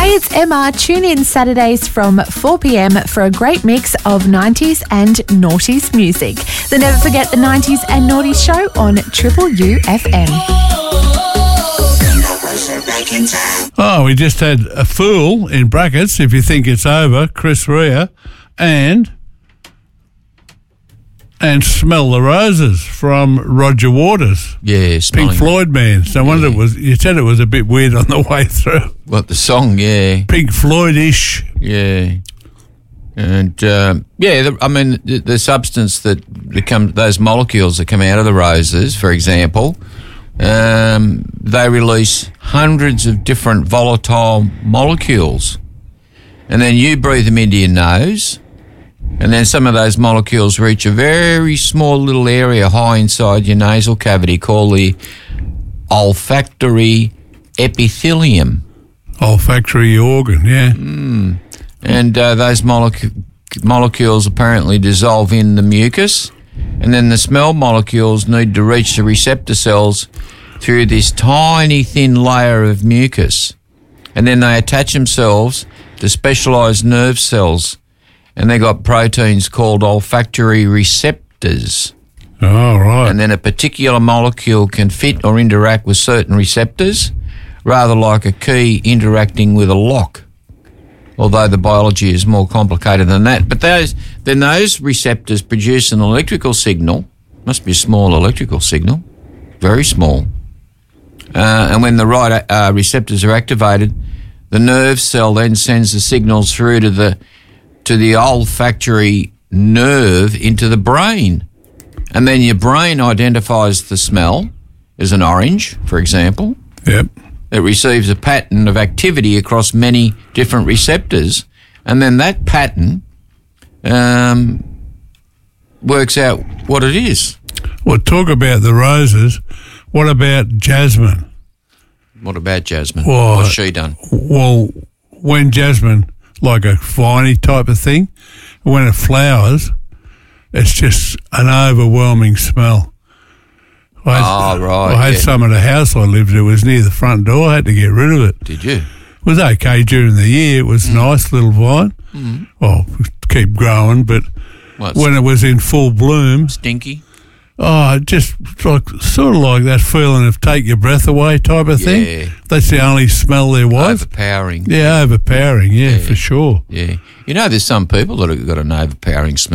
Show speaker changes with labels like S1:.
S1: Hey, it's Emma. Tune in Saturdays from 4 p.m. for a great mix of 90s and noughties music. The Never Forget the 90s and Noughties show on Triple UFM.
S2: Oh, we just had a fool, in brackets, if you think it's over, Chris Rea, and Smell the Roses from Roger Waters.
S3: Yeah,
S2: Pink Floyd man. So I wonder you said it was a bit weird on the way through.
S3: What, the song? Yeah.
S2: Pink Floyd-ish.
S3: Yeah. And, the substance that becomes, those molecules that come out of the roses, for example, they release hundreds of different volatile molecules. And then you breathe them into your nose, and then some of those molecules reach a very small little area high inside your nasal cavity called the olfactory epithelium.
S2: Olfactory organ, yeah.
S3: And those molecules apparently dissolve in the mucus, and then the smell molecules need to reach the receptor cells through this tiny thin layer of mucus, and then they attach themselves to specialised nerve cells, and they got proteins called olfactory receptors.
S2: Oh, right.
S3: And then a particular molecule can fit or interact with certain receptors, rather like a key interacting with a lock, although the biology is more complicated than that. But those receptors produce an electrical signal, must be a small electrical signal, very small. And when the right receptors are activated, the nerve cell then sends the signals through to the olfactory nerve into the brain. And then your brain identifies the smell as an orange, for example.
S2: Yep.
S3: It receives a pattern of activity across many different receptors, and then that pattern works out what it is.
S2: Well, talk about the roses. What about jasmine?
S3: What about jasmine?
S2: Well,
S3: What's she done?
S2: Well, when jasmine, like a viney type of thing, when it flowers, it's just an overwhelming smell. I had some at a house I lived in. It was near the front door. I had to get rid of it.
S3: Did you?
S2: It was okay during the year. It was a nice little vine. Well, keep growing, but when it was in full bloom...
S3: Stinky?
S2: Oh, just sort of like that feeling of take your breath away type of thing. That's the only smell there was.
S3: Overpowering.
S2: Yeah, overpowering, for sure.
S3: Yeah. You know, there's some people that have got an overpowering smell.